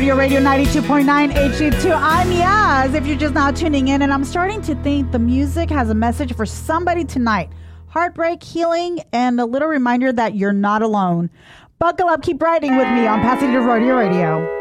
Your Radio 92.9 HD2. I'm Yaz. If you're just now tuning in, and I'm starting to think the music has a message for somebody tonight. Heartbreak, healing, and a little reminder that you're not alone. Buckle up, keep riding with me on Pasadena Rodeo Radio.